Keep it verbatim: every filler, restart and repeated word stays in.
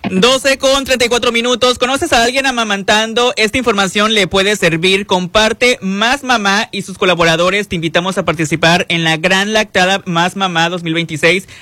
doce con treinta y cuatro minutos. ¿Conoces a alguien amamantando? Esta información le puede servir. Comparte Más Mamá y sus colaboradores. Te invitamos a participar en la Gran Lactada Más Mamá dos mil veintiséis